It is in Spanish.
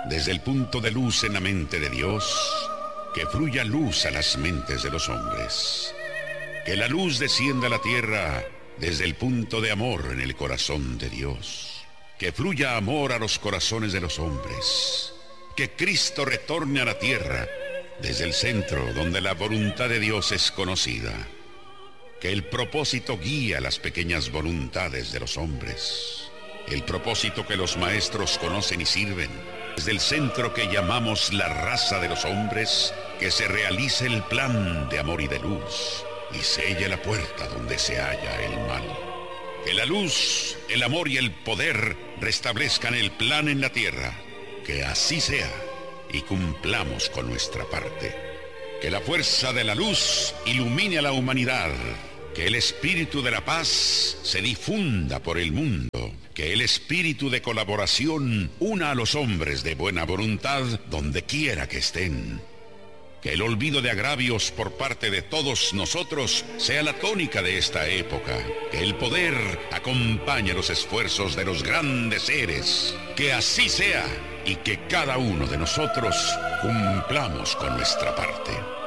desde el punto de luz en la mente de Dios, que fluya luz a las mentes de los hombres. Que la luz descienda a la tierra desde el punto de amor en el corazón de Dios. Que fluya amor a los corazones de los hombres. Que Cristo retorne a la tierra desde el centro donde la voluntad de Dios es conocida. Que el propósito guíe a las pequeñas voluntades de los hombres. El propósito que los maestros conocen y sirven. Desde el centro que llamamos la raza de los hombres, que se realice el plan de amor y de luz. Y selle la puerta donde se halla el mal. Que la luz, el amor y el poder restablezcan el plan en la tierra. Que así sea y cumplamos con nuestra parte. Que la fuerza de la luz ilumine a la humanidad. Que el espíritu de la paz se difunda por el mundo. Que el espíritu de colaboración una a los hombres de buena voluntad donde quiera que estén. Que el olvido de agravios por parte de todos nosotros sea la tónica de esta época. Que el poder acompañe los esfuerzos de los grandes seres. Que así sea y que cada uno de nosotros cumplamos con nuestra parte.